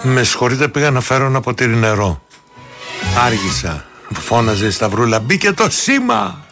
Με συγχωρείτε, πήγα να φέρω ένα ποτήρι νερό. Άργησα. Φώναζε η Σταυρούλα, μπήκε το σήμα.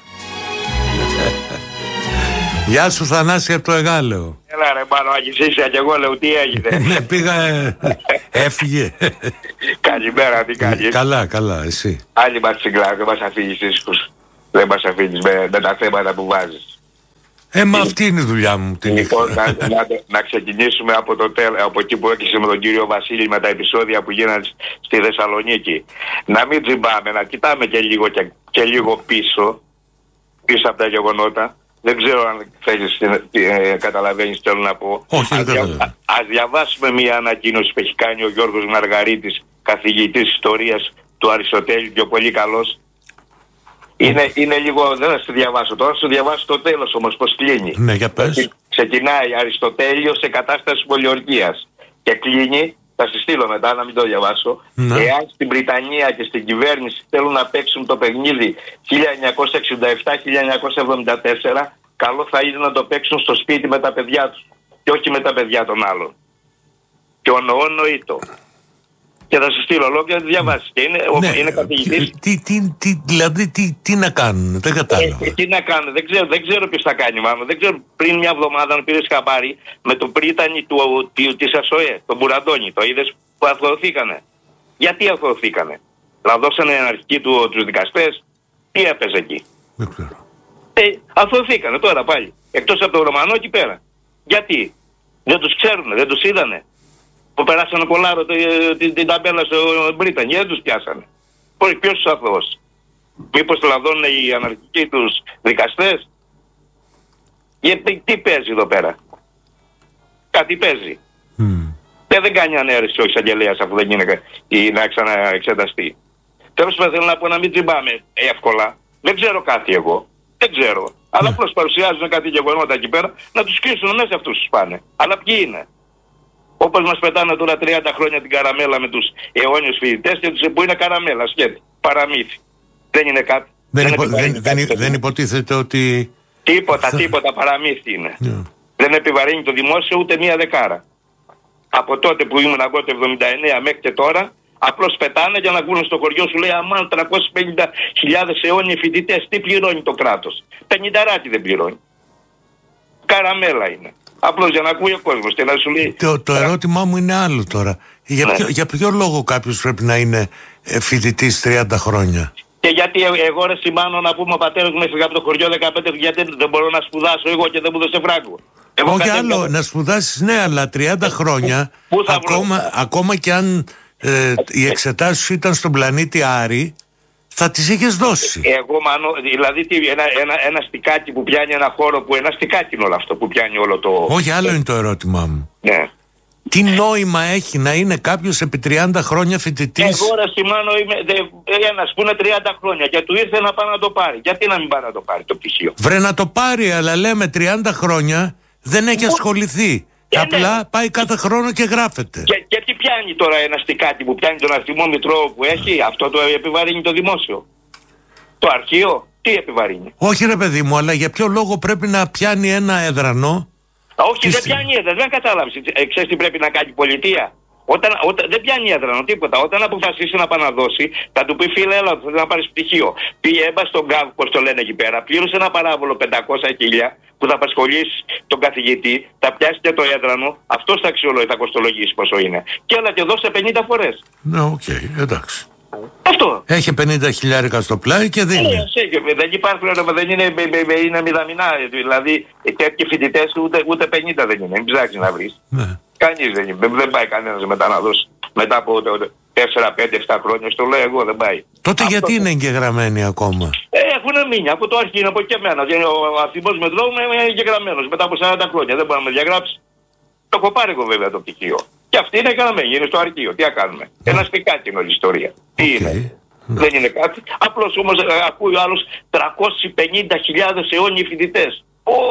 Γεια σου Θανάση από το Εγάλεο. Έλα ρε πάνω, αγισήσια κι εγώ λέω τι έγινε. Ναι, πήγα, έφυγε. Καλημέρα, τι κάνεις? Καλά, καλά, εσύ? Άλλη μας συγκλά, δεν μας αφήνεις ίσχους. Δεν μας αφήνεις με τα θέματα που βάζεις. Μα αυτή είναι η δουλειά μου την Λοιπόν, να ξεκινήσουμε από εκεί που έκλεισε με τον κύριο Βασίλη με τα επεισόδια που γίνανε στη Θεσσαλονίκη. Να μην τζιμπάμε, να κοιτάμε και λίγο πίσω από τα γεγονότα. Δεν ξέρω αν θέλεις, καταλαβαίνεις τι θέλω να πω. Όχι, ας διαβάσουμε μια ανακοίνωση που έχει κάνει ο Γιώργος Μαργαρίτης, καθηγητής ιστορίας του Αριστοτέλη και ο πολύ καλός. Είναι λίγο, δεν θα σου διαβάσω τώρα, θα σου διαβάσω το τέλος όμως πως κλείνει. Ναι, για πες. Ξεκινάει Αριστοτέλειος σε κατάσταση πολιορκίας και κλείνει, θα σου στείλω μετά να μην το διαβάσω. Ναι. Εάν στην Βρυτανία και στην κυβέρνηση θέλουν να παίξουν το παιχνίδι 1967-1974, καλό θα είναι να το παίξουν στο σπίτι με τα παιδιά τους και όχι με τα παιδιά των άλλων. Και νοήτο. Και θα σου στείλω λόγια να διαβάσεις. Και είναι καθηγητής. Δηλαδή τι να κάνουν, δεν κατάλαβα. Τι να κάνουν, δεν ξέρω ποιος θα κάνει μάλλον. Δεν ξέρω, πριν μια εβδομάδα αν πήρες χαμπάρι με τον πρίτανη της ΑΣΟΕ, τον Μπουραντώνη, το είδες που αθωωθήκανε. Γιατί αθωωθήκανε? Λαδώσανε εναρχική τους δικαστές, τι έπαιζε εκεί? Δεν ξέρω. Αθωωθήκανε τώρα πάλι. Εκτός από τον Ρωμανό εκεί πέρα. Γιατί? Δεν τους ξέρουνε, δεν τους είδανε. Που περάσανε κολάρο την ταμπέλα στο Μπρίτανη, δεν τους πιάσανε. Ποιος τους αθώωσε? Μήπως λαδώνουν οι αναρχικοί τους δικαστές? Γιατί τι παίζει εδώ πέρα? Κάτι παίζει. Δεν κάνει ανέρεση ο εισαγγελέας αφού δεν γίνεται να ξαναεξεταστεί. Τέλος πάντων θέλω να πω να μην τζιμπάμε εύκολα. Δεν ξέρω κάτι εγώ. Δεν ξέρω. Αλλά απλώς παρουσιάζουν κάτι γεγονότα εκεί πέρα να τους κλείσουν μέσα αυτούς τους πάνε. Αλλά ποιοι είναι? Όπως μας πετάνε τώρα 30 χρόνια την καραμέλα με τους αιώνιους φοιτητές και τους που είναι καραμέλα, σκέτη, παραμύθι. Δεν είναι κάτι. Δεν υποτίθεται ότι... Τίποτα παραμύθι είναι. Δεν επιβαρύνει το δημόσιο ούτε μία δεκάρα. Από τότε που ήμουν εγώ το 79 μέχρι και τώρα, απλώς πετάνε για να βγουν στο χωριό σου, λέει αμάν 350.000 αιώνιοι φοιτητές, τι πληρώνει το κράτος? 50 δεν πληρώνει. Καραμέλα είναι. Απλώς για να ακούει ο κόσμος και να σου λέει... Το ερώτημά μου είναι άλλο τώρα. Για ποιο λόγο κάποιος πρέπει να είναι φοιτητής 30 χρόνια? Και γιατί εγώ ρε σημάνω να πούμε ο πατέρας μου έφυγε από το χωριό 15, γιατί δεν μπορώ να spουδάσω εγώ και δεν μου δώσε φράγκο? Όχι άλλο, να σπουδάσεις ναι, αλλά 30 χρόνια ακόμα και αν οι εξετάσεις σου ήταν στον πλανήτη Άρη, θα τις είχες δώσει. Εγώ μάνο, δηλαδή ένα στικάκι που πιάνει ένα χώρο που ένα στικάκι είναι όλο αυτό που πιάνει όλο το... Όχι, άλλο είναι το ερώτημά μου. Ναι. Τι νόημα έχει να είναι κάποιος επί 30 χρόνια φοιτητής? Εγώ ρε σημάνω ένας που είναι 30 χρόνια και του ήρθε να πάει να το πάρει. Γιατί να μην πάει να το πάρει το πτυχίο? Βρε να το πάρει, αλλά λέμε 30 χρόνια δεν έχει ασχοληθεί. Απλά πάει κάθε χρόνο και γράφεται. Και τι πιάνει τώρα ένα στικάκι που πιάνει τον αριθμό μητρώου που έχει? Αυτό το επιβαρύνει το δημόσιο? Το αρχείο τι επιβαρύνει? Όχι ρε παιδί μου, αλλά για ποιο λόγο πρέπει να πιάνει ένα έδρανο? Όχι, δεν πιάνει έδρανο, δεν κατάλαβες. Ξέρεις τι πρέπει να κάνει η πολιτεία? Δεν πιάνει έδρανο τίποτα. Όταν αποφασίσει να παναδώσει, θα του πει φίλε, έλα, θέλω να πάρεις πτυχίο. Πήγε έμπα στον ΚΑΒ, πώς το λένε εκεί πέρα, πλήρωσε ένα παράβολο 500.000 που θα απασχολήσει τον καθηγητή, θα πιάσει και το έδρανο, αυτός θα θα κοστολογήσει πόσο είναι. Και έλα και δώσε 50 φορές. Ναι, οκ, εντάξει. Αυτό. Έχει 50.000 στο πλάι και δίνει. Δεν υπάρχουν, είναι μηδαμινά. Δηλαδή, τέτοιοι φοιτητές ούτε 50 δεν είναι. Μην ψάξεις να βρεις. Ναι. Κανείς δεν είναι. Δεν πάει κανένας μετά να δώσει. Μετά από 4, 5, 7 χρόνια, στο λέω εγώ, δεν πάει. Τότε γιατί είναι εγγεγραμμένοι ακόμα? Έχουν μείνει από το αρχή, από και εμένα. Ο αθηνός με δρόμο είναι εγγεγραμμένος μετά από 40 χρόνια. Δεν μπορεί να με διαγράψει. Το έχω πάρει εγώ βέβαια το πτυχίο. Και αυτή είναι εγγεγραμμένη, είναι στο αρχείο. Τι να κάνουμε? Ένα σπικάκι είναι όλη η ιστορία. Τι είναι? Δεν είναι κάτι. Απλώς όμως ακούει ο άλλος 350.000 αιώνιοι φοιτητές.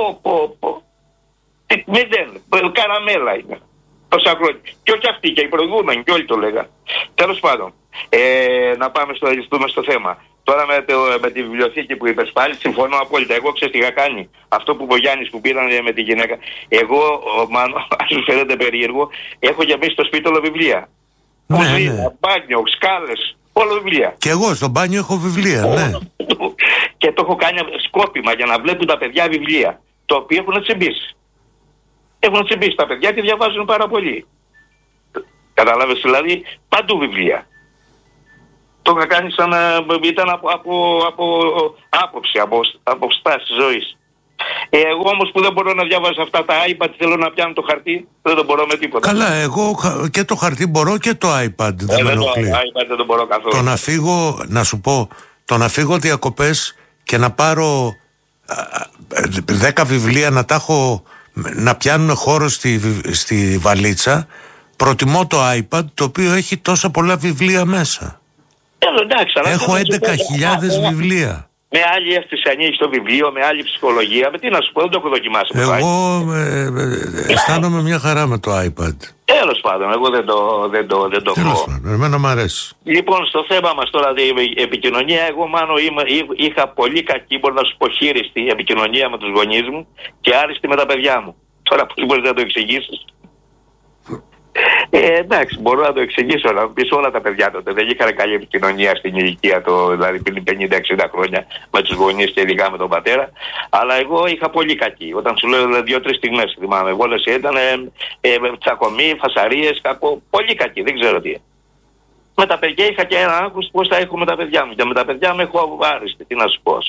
Μηδέν. Καραμέλα είναι. Τόσα χρόνια. Και όχι αυτοί και οι προηγούμενοι και όλοι το λέγαν. Τέλος πάντων. Να πάμε στο θέμα. Τώρα με τη βιβλιοθήκη που είπες πάλι, συμφωνώ απόλυτα. Εγώ ξέρεις τι είχα κάνει? Αυτό που ο Γιάννης που πήραν με τη γυναίκα. Εγώ, μάλλον, αν σου φαίνεται περίεργο, έχω γεμίσει στο σπίτι όλο βιβλία. κουζίνα, μπάνιο, σκάλες, όλα βιβλία. Και εγώ στο μπάνιο έχω βιβλία, ναι. Και το έχω κάνει σκόπιμα για να βλέπουν τα παιδιά βιβλία, το οποίο έχουν τσιμπήσει. Έχουν τσιμπήσει τα παιδιά και διαβάζουν πάρα πολύ. Καταλάβες, δηλαδή παντού βιβλία. Το είχα κάνει σαν να ήταν από άποψη, από στάση ζωής. Εγώ όμως που δεν μπορώ να διαβάσω αυτά τα iPad, θέλω να πιάνω το χαρτί, δεν το μπορώ με τίποτα. Καλά, εγώ και το χαρτί μπορώ και το iPad δεν με ενοχλεί. Το iPad δεν το μπορώ καθόλου. Το να φύγω, να σου πω, το να φύγω διακοπές και να πάρω 10 βιβλία να τα έχω, να πιάνουν χώρο στη βαλίτσα, προτιμώ το iPad, το οποίο έχει τόσα πολλά βιβλία μέσα. Εντάξει, έχω 11.000 βιβλία. Με άλλη αίσθηση ανοίγει το βιβλίο, με άλλη ψυχολογία. Με τι να σου πω, δεν το έχω δοκιμάσει. Εγώ αισθάνομαι μια χαρά με το iPad. Τέλος πάντων, εγώ δεν το έχω. Τέλος πάντων, εμένα μου αρέσει. Λοιπόν, στο θέμα μας τώρα, επικοινωνία, εγώ μάλλον είχα πολύ κακή, μπορώ να σου πω, χείριστη επικοινωνία με τους γονείς μου και άριστη με τα παιδιά μου. Τώρα πώς μπορείς να το εξηγήσεις? Εντάξει, μπορώ να το εξηγήσω, να πεις όλα τα παιδιά τότε. Δεν είχαν καλή επικοινωνία στην ηλικία, δηλαδή πριν 50-60 χρόνια με τους γονείς και ειδικά με τον πατέρα. Αλλά εγώ είχα πολύ κακή. Όταν σου λέω 2-3 στιγμές, θυμάμαι, όλες ήταν τσακωμοί, φασαρίες, κακό. Πολύ κακή, δεν ξέρω τι. Με τα παιδιά είχα και ένα άγχος πώς θα έχω με τα παιδιά μου. Και με τα παιδιά μου έχω άριστη, τι να σου πω.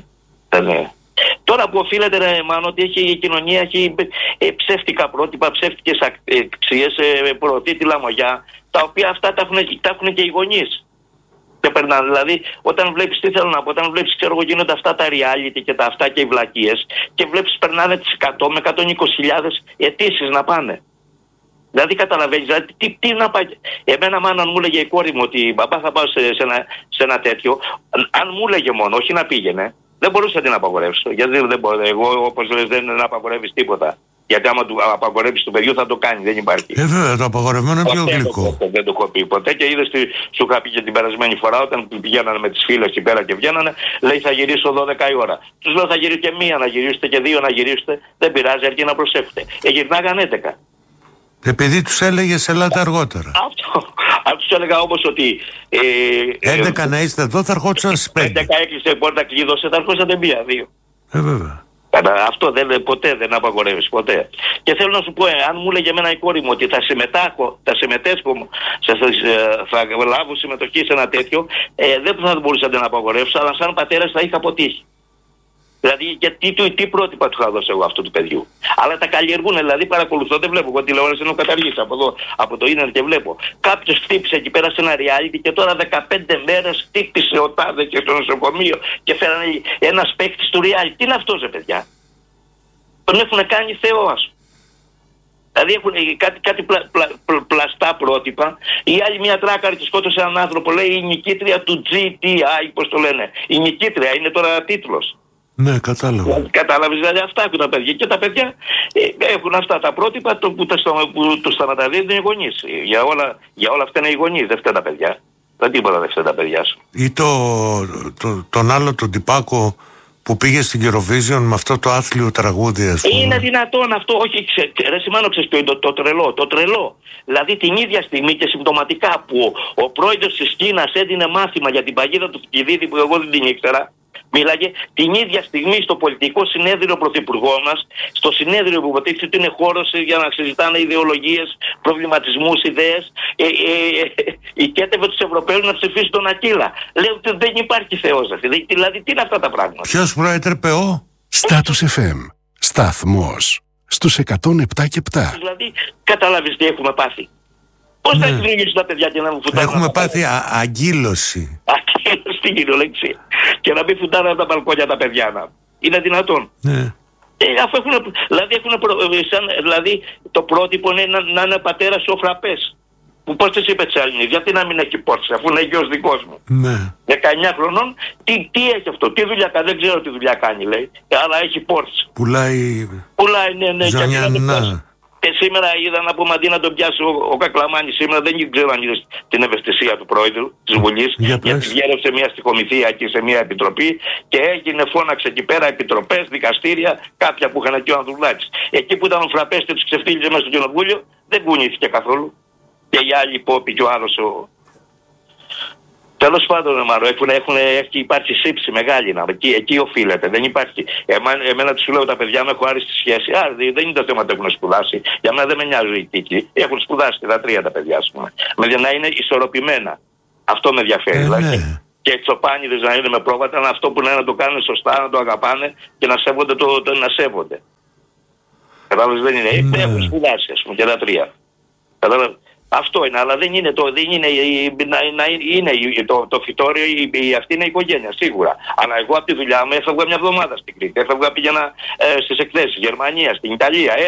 Τώρα που οφείλεται, Μάνο, ότι η κοινωνία έχει ψεύτικα πρότυπα, ψεύτικες αξίες, προωθεί τη λαμογιά, τα οποία αυτά τα έχουν και οι γονείς. Και περνάνε. Δηλαδή, όταν βλέπεις, τι θέλω να πω, όταν βλέπεις, ξέρω εγώ, γίνονται αυτά τα reality και τα αυτά και οι βλακίες, και βλέπεις περνάνε τις 100 με 120.000 αιτήσεις να πάνε. Δηλαδή, καταλαβαίνεις, δηλαδή, τι να πάει. Εμένα, μάνα, μου έλεγε η κόρη μου ότι μπαμπά θα πάω σε ένα τέτοιο, αν μου έλεγε μόνο, όχι να πήγαινε. Δεν μπορούσα να την απαγορεύσω. Γιατί δεν μπορώ. Εγώ, όπως λες, δεν απαγορεύεις τίποτα. Γιατί άμα του απαγορεύεις του παιδιού θα το κάνει. Δεν υπάρχει. Βέβαια, το απαγορευμένο είναι πιο γλυκό. Δεν το έχω πει ποτέ. Και είδες, σου είχα πει και την περασμένη φορά, όταν πηγαίνανε με τις φίλες εκεί πέρα και βγαίνανε, λέει θα γυρίσω 12 η ώρα. Τους λέω θα γυρίσω και μία να γυρίσετε και 2 να γυρίσετε. Δεν πειράζει, αρκεί να προσέχετε. Γυρνάγαν 11. Επειδή τους έλεγες ελάτε αργότερα. Αν τους έλεγα όμως ότι 11 να είστε εδώ, θα ερχόντουσαν στις 5. 11 έκλεισε η πόρτα, κλείδωσε, θα ερχόσατε 1-2. Βέβαια. Αυτό ποτέ δεν απαγορεύεις, ποτέ. Και θέλω να σου πω, αν μου έλεγε εμένα η κόρη μου ότι θα συμμετέσχω, θα λάβω συμμετοχή σε ένα τέτοιο, δεν θα μπορούσα να την απαγορεύσω, αλλά σαν πατέρας θα είχα αποτύχει. Δηλαδή, τι πρότυπα του είχα δώσει εγώ αυτού του παιδιού. Αλλά τα καλλιεργούν, δηλαδή παρακολουθώ, δεν βλέπω. Εγώ τηλεόραση ενώ καταργήσει από το ίντερνετ και βλέπω. Κάποιος χτύπησε εκεί πέρα σε ένα reality και τώρα 15 μέρες χτύπησε ο τάδε και στο νοσοκομείο και φέρανε ένας παίκτης του reality. Τι είναι αυτός, παιδιά? Τον έχουν κάνει Θεό, ας. Δηλαδή έχουν κάτι πλαστά πρότυπα. Η άλλη μια τράκαρη τη σκότωσε έναν άνθρωπο, λέει η νικήτρια του GTI, πώς το λένε. Η νικήτρια είναι τώρα τίτλος. Ναι, κατάλαβα. Κατάλαβες, δηλαδή αυτά έχουν τα παιδιά. Και τα παιδιά έχουν αυτά τα πρότυπα που τους σταματαδίδουν οι γονείς. Για όλα αυτά είναι οι γονείς, δεν φταίνουν τα παιδιά. Δεν τίποτα δεν φταίνουν τα παιδιά σου. Ή τον άλλο τον τυπάκο που πήγε στην Eurovision με αυτό το άθλιο τραγούδι, ας πούμε. Είναι δυνατόν αυτό? Όχι, ρε Σιμάνο, ξέρεις το τρελό. Δηλαδή την ίδια στιγμή και συμπτωματικά που ο πρόεδρος της Κίνας έδινε μάθημα για την παγίδα του Φουκυδίδη, που εγώ δεν την ήξερα, μίλαγε την ίδια στιγμή στο πολιτικό συνέδριο πρωθυπουργό μας, στο συνέδριο που υποτίθεται ότι είναι χώρος για να συζητάνε ιδεολογίες, προβληματισμούς, ιδέες, οικέτευε τους Ευρωπαίους να ψηφίσουν τον Ακύλα. Λέει ότι δεν υπάρχει Θεός. Δηλαδή τι είναι αυτά τα πράγματα? Ποιος προέτρεπε ο? Status FM. Σταθμός στους 107 και 7. Δηλαδή καταλάβεις τι έχουμε πάθει. Πώς θα εξηγήσουν τα παιδιά και να μου φουτάνε? Έχουμε πάθει αγκύλωση. Αγκύλωση στην κυριολεξία. Και να μην φουτάνε από τα μπαλκόνια τα παιδιά να. Είναι δυνατόν? Ναι. Αφού δηλαδή το πρότυπο είναι να είναι πατέρας ο φραπές. Που πώς της είπε Τσαλίνη, γιατί να μην έχει πόρτς, αφού είναι γιος δικός μου. Ναι. 19 χρονών, τι έχει αυτό, τι δουλειά κάνει, δεν ξέρω τι δουλειά κάνει, λέει. Αλλά έχει πόρτς. Πουλάει, ναι. Ζωνιανά. Και σήμερα είδα να πούμε, αντί να τον πιάσει ο Κακλαμάνης σήμερα, δεν ξέρω αν είδες την ευαισθησία του πρόεδρου της Βουλής, γιατί διέρευσε μια στοιχομηθεία εκεί σε μια επιτροπή και φώναξε εκεί πέρα επιτροπές, δικαστήρια, κάποια που είχαν εκεί ο Ανδρουλάκης. Εκεί που ήταν ο Φραπές και τους ξεφτύλιζε μέσα στο κοινοβούλιο, δεν κουνήθηκε καθόλου. και οι άλλοι Πόποι και ο άλλος ο... Τέλος πάντων, Μαρό, έχει υπάρξει σύψη μεγάλη, εκεί οφείλεται, δεν υπάρχει. Εμένα τους λέω τα παιδιά μου, έχω άριστη σχέση. Δεν είναι το θέμα ότι έχουν σπουδάσει. Για μένα δεν με νοιάζει η τύχη. Έχουν σπουδάσει και τα τρία τα παιδιά, ας πούμε. Να είναι ισορροπημένα. Αυτό με ενδιαφέρει. Δηλαδή. Και τσοπάνιδες να είναι με πρόβατα, αλλά αυτό που είναι να το κάνουν σωστά, να το αγαπάνε και να σέβονται να σέβονται. Κατάλαβες, δεν είναι. Έχουν σπουδάσει, ας πούμε, και τα τρία. Κατάλαβες. Αυτό είναι, αλλά δεν είναι το φυτόριο, αυτή είναι η οικογένεια, σίγουρα. Αλλά εγώ από τη δουλειά μου έφευγα μια εβδομάδα στην Κρήτη. Πήγαινα στις εκθέσεις, Γερμανία, στην Ιταλία.